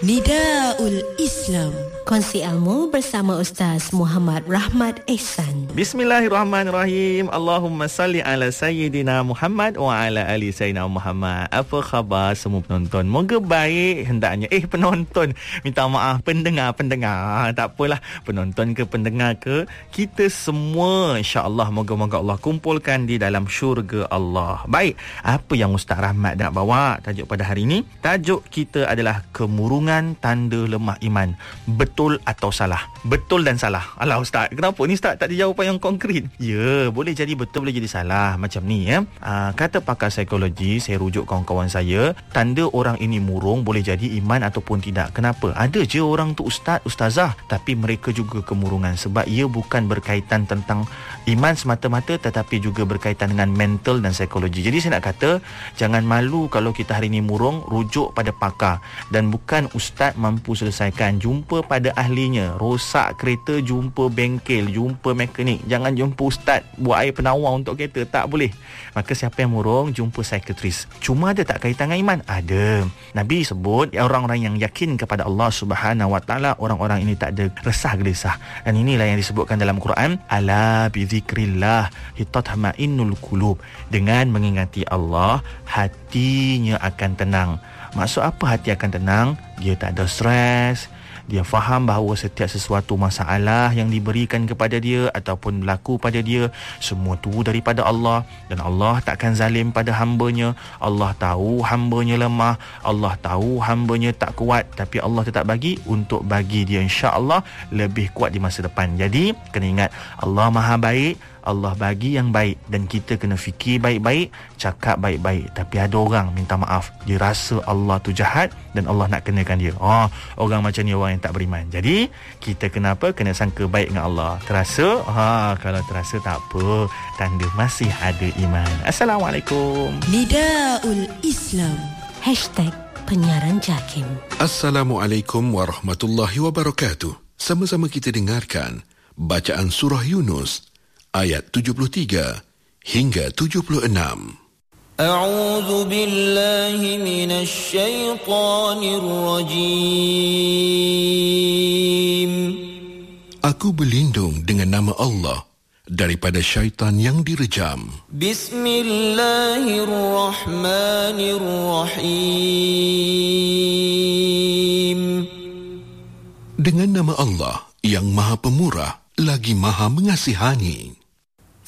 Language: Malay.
Nidaul Islam. Kongsi ilmu bersama Ustaz Muhammad Rahmat Ehsan. Bismillahirrahmanirrahim. Allahumma salli ala Sayyidina Muhammad wa ala ali Sayyidina Muhammad. Apa khabar semua penonton? Moga baik hendaknya. Penonton, minta maaf, pendengar. Tak apalah, penonton ke pendengar ke, kita semua insya-Allah moga-moga Allah kumpulkan di dalam syurga Allah. Baik, apa yang Ustaz Rahmat nak bawa tajuk pada hari ini? Tajuk kita adalah kemurungan tanda lemah iman. Betul atau salah? Betul dan salah. Alah Ustaz, kenapa ni Ustaz tak ada jawapan yang konkret? Ya, boleh jadi betul, boleh jadi salah. Macam ni ya. Kata pakar psikologi, saya rujuk kawan-kawan saya, tanda orang ini murung boleh jadi iman ataupun tidak. Kenapa? Ada je orang tu ustaz, ustazah, tapi mereka juga kemurungan sebab ia bukan berkaitan tentang iman semata-mata, tetapi juga berkaitan dengan mental dan psikologi. Jadi saya nak kata, jangan malu kalau kita hari ini murung, rujuk pada pakar. Dan bukan ustaz mampu selesaikan, jumpa pada ahlinya. Rosak kereta, jumpa bengkel, jumpa mekanik. Jangan jumpa ustaz buat air penawar untuk kereta, tak boleh. Maka siapa yang murung, jumpa psikiatris. Cuma ada tak kaitan dengan iman? Ada. Nabi sebut orang-orang yang yakin kepada Allah Subhanahu Wa Taala, orang-orang ini tak ada resah gelisah. Dan inilah yang disebutkan dalam Quran, ala bi zikrillah tatma'innul qulub. Dengan mengingati Allah, hatinya akan tenang. Maksud apa hati akan tenang? Dia tak ada stres. Dia faham bahawa setiap sesuatu masalah yang diberikan kepada dia ataupun berlaku pada dia, semua tu daripada Allah. Dan Allah takkan zalim pada hambanya. Allah tahu hambanya lemah, Allah tahu hambanya tak kuat, tapi Allah tetap bagi untuk bagi dia insya-Allah lebih kuat di masa depan. Jadi kena ingat, Allah Maha baik, Allah bagi yang baik, dan kita kena fikir baik-baik, cakap baik-baik. Tapi ada orang minta maaf, dia rasa Allah tu jahat dan Allah nak kenakan dia. Orang macam ni orang yang tak beriman. Jadi kita kenapa? Kena sangka baik dengan Allah. Terasa? Kalau terasa tak apa, tanda masih ada iman. Assalamualaikum. Nidaul Islam. #penyiaran JAKIM. Assalamualaikum warahmatullahi wabarakatuh. Sama-sama kita dengarkan bacaan surah Yunus ayat 73 hingga 76. A'udzu billahi minasy syaithanir rajim. Aku berlindung dengan nama Allah daripada syaitan yang direjam. Bismillahirrahmanirrahim. Dengan nama Allah yang Maha Pemurah lagi Maha Mengasihani.